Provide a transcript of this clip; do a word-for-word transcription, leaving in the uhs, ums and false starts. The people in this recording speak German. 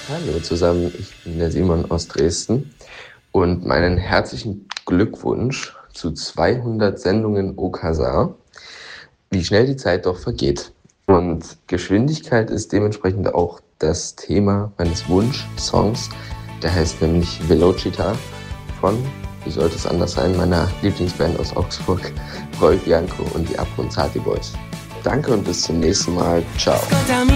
Hallo zusammen, ich bin der Simon aus Dresden und meinen herzlichen Glückwunsch zu zweihundert Sendungen Okasa. Wie schnell die Zeit doch vergeht. Und Geschwindigkeit ist dementsprechend auch das Thema meines Wunsch-Songs. Der heißt nämlich Velocita von, wie sollte es anders sein, meiner Lieblingsband aus Augsburg, Roy Bianco und die Abronzati Boys. Danke und bis zum nächsten Mal. Ciao.